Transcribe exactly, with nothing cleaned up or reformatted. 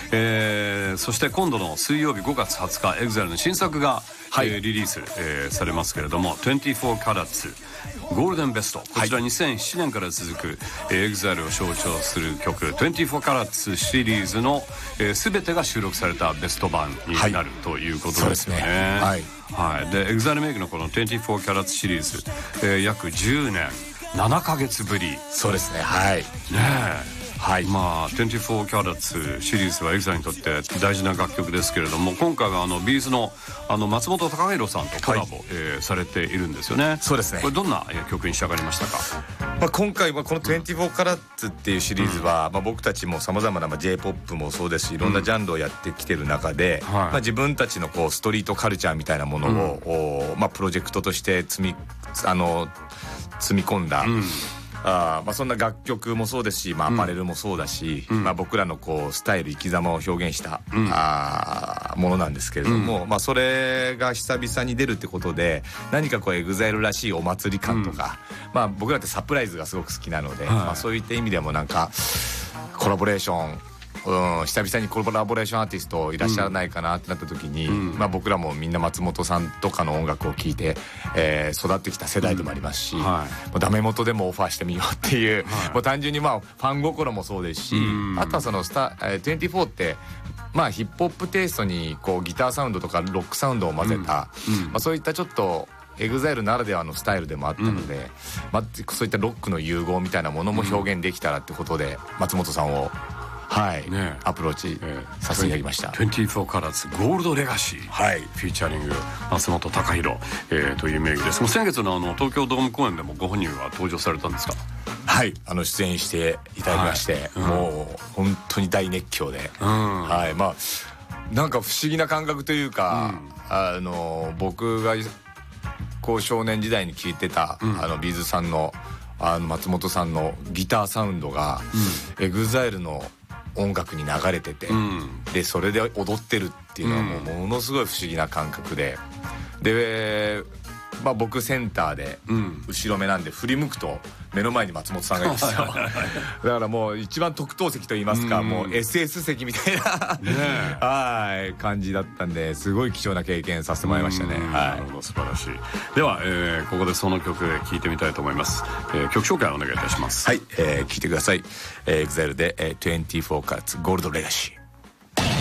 えー、そして今度の水曜日ごがつはつか エグザイル の新作が、はい、えー、リリース、えー、されますけれどもにじゅうよんカラッツゴールデンベスト、こちらにせんななねんから続く、えー、エグザイル を象徴する曲にじゅうよんカラッツシリーズの、えー、全てが収録されたベスト版になる、はい、ということですよね。はいはい、でエグザイルメイクのこのにじゅうよんカラッツシリーズ、えー、約じゅうねんななかげつぶり。 そうですね。はいねえはい、まあにじゅうよんカラッツシリーズはエグザイルにとって大事な楽曲ですけれども、今回はあのビーズのあの松本孝弘さんとコラボ、はい、えー、されているんですよね。 そうですね。 これどんな曲に仕上がりましたか？ まあ、今回はこのにじゅうよんカラッツっていうシリーズは、うん、まあ、僕たちもさまざまな J-ポップ もそうですし、いろんなジャンルをやってきてる中で、うん、まあ、自分たちのこうストリートカルチャーみたいなものを、うん、まあ、プロジェクトとして積みあの積み込んだ、うん、あまあ、そんな楽曲もそうですし、まあ、アパレルもそうだし、うん、まあ、僕らのこうスタイル生き様を表現した、うん、あものなんですけれども、うん、まあ、それが久々に出るってことで何かこうエグザイルらしいお祭り感とか、うん、まあ、僕らってサプライズがすごく好きなので、はい、まあ、そういった意味でもなんかコラボレーション、うん、久々にコラボレーションアーティストいらっしゃらないかなってなった時に、うん、まあ、僕らもみんな松本さんとかの音楽を聴いて、えー、育ってきた世代でもありますし、うん、はい、もうダメ元でもオファーしてみようっていう、はい、もう単純にまあファン心もそうですし、うん、あとはそのスタ、えー、にじゅうよんってまあヒップホップテイストにこうギターサウンドとかロックサウンドを混ぜた、うんうん、まあ、そういったちょっとエグザイルならではのスタイルでもあったので、うん、まあ、そういったロックの融合みたいなものも表現できたらってことで、松本さんをはいね、アプローチさせていただきました。 にじゅうよんカラッツゴールドレガシー、はい、フィーチャリング松本孝弘、えー、という名義です。もう先月のあの東京ドーム公演でもご本人は登場されたんですか？ はい、あの出演していただきまして、はい、うん、もう本当に大熱狂で、うん、はい、まあなんか不思議な感覚というか、うん、あの僕がこう少年時代に聴いてた、うん、あのビーズさんのあの松本さんのギターサウンドが、うん、エグザイルの音楽に流れてて、うん、でそれで踊ってるっていうのはもうものすごい不思議な感覚で、で、まあ、僕センターで後ろ目なんで振り向くと目の前に松本さんがいるんですよだからもう一番特等席といいますか、うん、もう エスエス 席みたいなはい感じだったんで、すごい貴重な経験させてもらいましたね。はい、なるほど、素晴らしい。では、えー、ここでその曲聴いてみたいと思います。えー、曲紹介をお願いいたします。 はい、えー、聴いてください。えー、エグザイル で、えー、にじゅうよんカラッツゴールドレガシー。